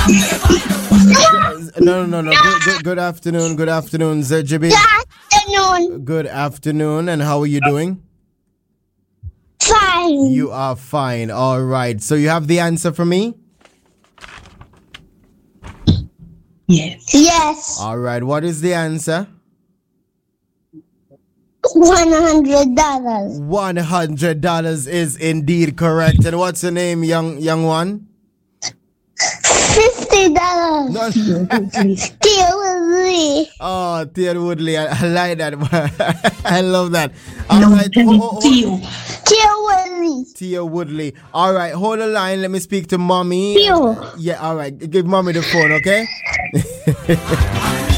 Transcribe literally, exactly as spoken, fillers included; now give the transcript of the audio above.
No, no, no, no. Good, good, good afternoon. Good afternoon, Z J B. Good afternoon. Good afternoon. And how are you doing? Fine. You are fine. All right. So you have the answer for me? Yes. Yes. All right. What is the answer? One hundred dollars. One hundred dollars is indeed correct. And what's your name, young young one? Fifty dollars. No. Tia Woodley. Oh, Tia Woodley. I, I like that. I love that. All No, right. Teo. Oh, oh, oh. Tia Woodley. Tia Woodley. All right. Hold the line. Let me speak to mommy. Tia. Yeah. All right. Give mommy the phone, okay?